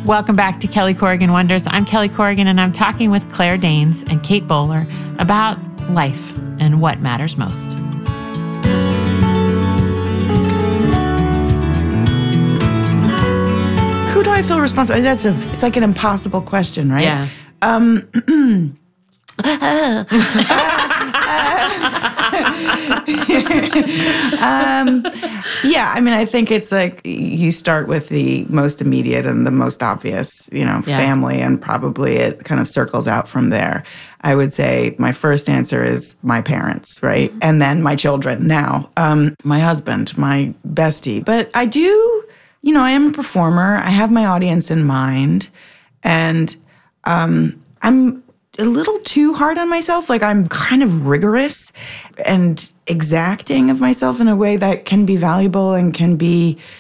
Welcome back to Kelly Corrigan Wonders. I'm Kelly Corrigan, and I'm talking with Claire Danes and Kate Bowler about life and what matters most. Who do I feel responsible? It's like an impossible question, right? Yeah. Yeah, I mean, I think it's like you start with the most immediate and the most obvious, family, and probably it kind of circles out from there. I would say my first answer is my parents, right? And then my children now, my husband, my bestie. But I do, I am a performer. I have my audience in mind. And I'm a little too hard on myself. Like I'm kind of rigorous and exacting of myself in a way that can be valuable and can be